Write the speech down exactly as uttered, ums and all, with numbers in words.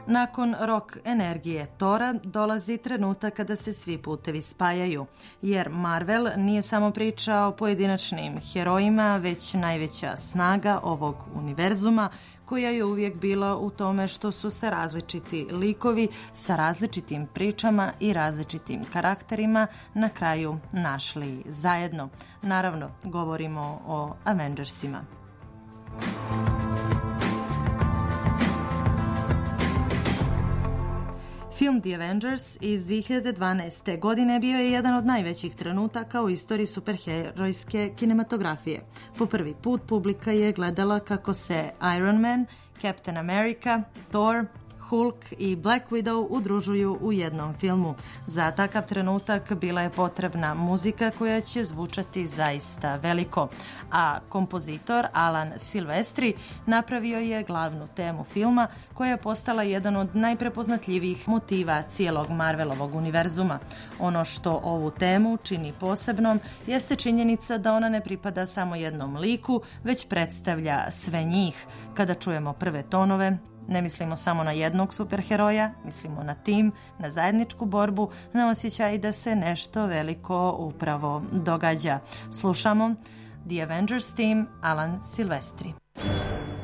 Nakon rock energije Tora dolazi trenutak kada se svi putevi spajaju, jer Marvel nije samo priča o pojedinačnim herojima, već najveća snaga ovog univerzuma koja je uvijek bila u tome što su se različiti likovi sa različitim pričama i različitim karakterima na kraju našli zajedno. Naravno, govorimo o Avengersima. Film The Avengers iz dvije hiljade dvanaeste. godine bio je jedan od najvećih trenutaka u istoriji superherojske kinematografije. Po prvi put publika je gledala kako se Iron Man, Captain America, Thor, Hulk i Black Widow udružuju u jednom filmu. Za takav trenutak bila je potrebna muzika koja će zvučati zaista veliko, a kompozitor Alan Silvestri napravio je glavnu temu filma koja je postala jedan od najprepoznatljivijih motiva cijelog Marvelovog univerzuma. Ono što ovu temu čini posebnom jeste činjenica da ona ne pripada samo jednom liku, već predstavlja sve njih. Kada čujemo prve tonove, ne mislimo samo na jednog superheroja, mislimo na tim, na zajedničku borbu, na osjećaj da se nešto veliko upravo događa. Slušamo The Avengers Team, Alan Silvestri.